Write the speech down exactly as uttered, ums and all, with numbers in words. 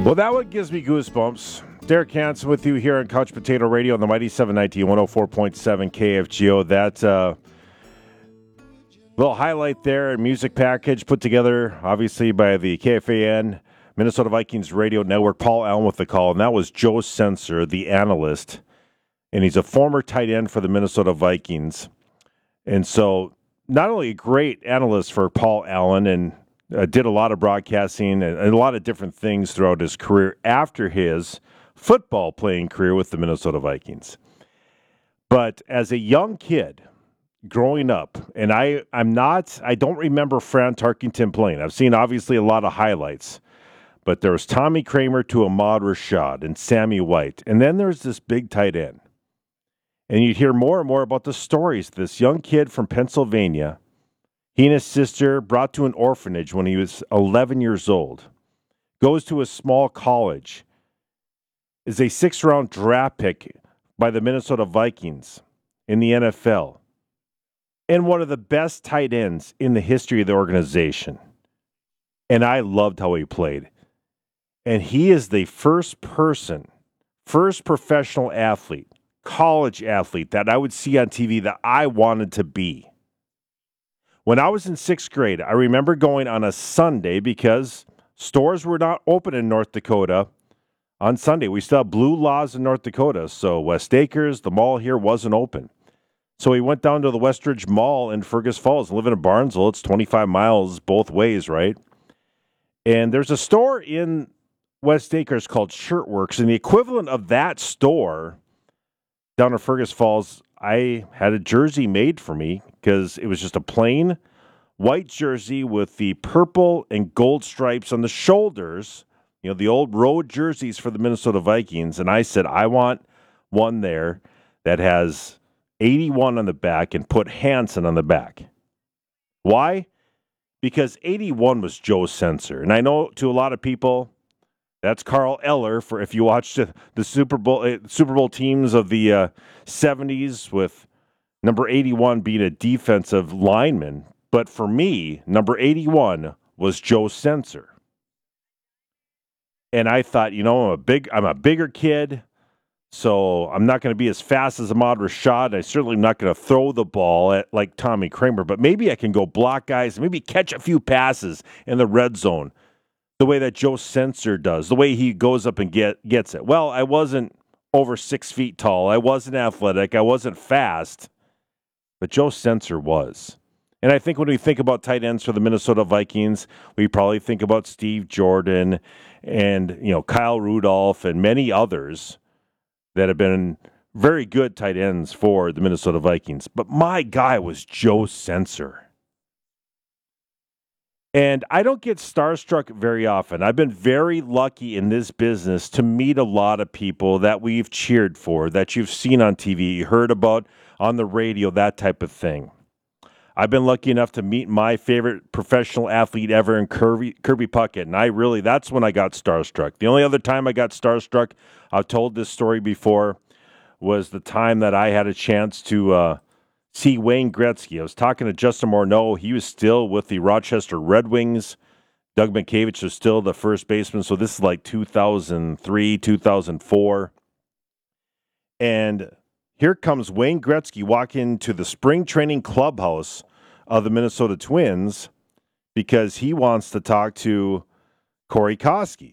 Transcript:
Well, that one gives me goosebumps. Derek Hansen with you here on Couch Potato Radio on the Mighty seven ninety, one oh four point seven K F G O. That uh, little highlight there, a music package put together, obviously, by the K F A N, Minnesota Vikings Radio Network, Paul Allen with the call, and that was Joe Sensor, the analyst, and he's a former tight end for the Minnesota Vikings. And so not only a great analyst for Paul Allen, and Uh, did a lot of broadcasting and, and a lot of different things throughout his career after his football playing career with the Minnesota Vikings. But as a young kid growing up, and I, I'm not, I don't remember Fran Tarkington playing. I've seen obviously a lot of highlights, but there was Tommy Kramer to Ahmad Rashad and Sammy White. And then there's this big tight end. And you'd hear more and more about the stories. This young kid from Pennsylvania, he and his sister brought to an orphanage when he was eleven years old, goes to a small college, is a sixth-round draft pick by the Minnesota Vikings in the N F L, and one of the best tight ends in the history of the organization. And I loved how he played. And he is the first person, first professional athlete, college athlete that I would see on T V that I wanted to be. When I was in sixth grade, I remember going on a Sunday because stores were not open in North Dakota on Sunday. We still have blue laws in North Dakota, so West Acres, the mall here, wasn't open. So we went down to the Westridge Mall in Fergus Falls, living in Barnesville. It's twenty-five miles both ways, right? And there's a store in West Acres called Shirtworks, and the equivalent of that store down in Fergus Falls, I had a jersey made for me because it was just a plain white jersey with the purple and gold stripes on the shoulders, you know, the old road jerseys for the Minnesota Vikings. And I said, I want one there that has eighty-one on the back and put Hansen on the back. Why? Because eighty-one was Joe Sensor. And I know to a lot of people, that's Carl Eller, for if you watched the, the Super Bowl uh, Super Bowl teams of the uh, seventies with number eighty-one being a defensive lineman. But for me, number eighty-one was Joe Sensor. And I thought, you know, I'm a big I'm a bigger kid, so I'm not going to be as fast as Ahmad Rashad. I certainly am not going to throw the ball at like Tommy Kramer, but maybe I can go block guys, maybe catch a few passes in the red zone, the way that Joe Sensor does, the way he goes up and get gets it. Well, I wasn't over six feet tall. I wasn't athletic. I wasn't fast. But Joe Sensor was. And I think when we think about tight ends for the Minnesota Vikings, we probably think about Steve Jordan and, you know, Kyle Rudolph and many others that have been very good tight ends for the Minnesota Vikings. But my guy was Joe Sensor. And I don't get starstruck very often. I've been very lucky in this business to meet a lot of people that we've cheered for, that you've seen on T V, heard about on the radio, that type of thing. I've been lucky enough to meet my favorite professional athlete ever in Kirby, Kirby Puckett, and I really, that's when I got starstruck. The only other time I got starstruck, I've told this story before, was the time that I had a chance to uh, see Wayne Gretzky. I was talking to Justin Morneau. He was still with the Rochester Red Wings. Doug Mientkiewicz was still the first baseman. So this is like two thousand three, two thousand four. And here comes Wayne Gretzky walking into the spring training clubhouse of the Minnesota Twins because he wants to talk to Corey Koski.